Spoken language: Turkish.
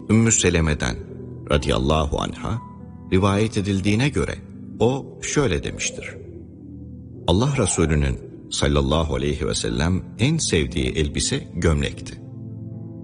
Ümmü Seleme'den radıyallahu anha rivayet edildiğine göre o şöyle demiştir: Allah Resulü'nün sallallahu aleyhi ve sellem en sevdiği elbise gömlekti.